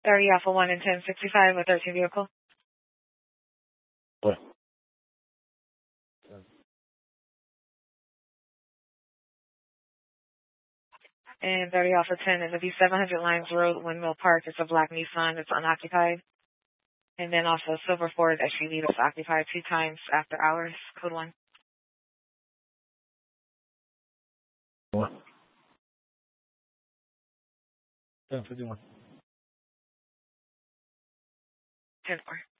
30 Alpha 1 and 1065, a 13 vehicle. What? And 30 Alpha 10 is a B700 Limes Road, Windmill Park. It's a black Nissan. It's unoccupied. And then also a silver Ford SUV that's occupied 2 times after hours. Code 1. What? 1051. 10-4.